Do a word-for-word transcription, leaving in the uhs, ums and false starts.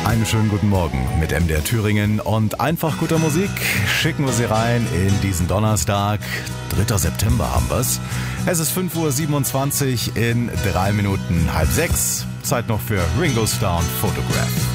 Einen schönen guten Morgen mit M D R Thüringen und einfach guter Musik schicken wir sie rein in diesen Donnerstag, dritter September haben wir's. Es ist fünf Uhr siebenundzwanzig, in drei Minuten halb sechs. Zeit noch für Ringo Starr und Photograph.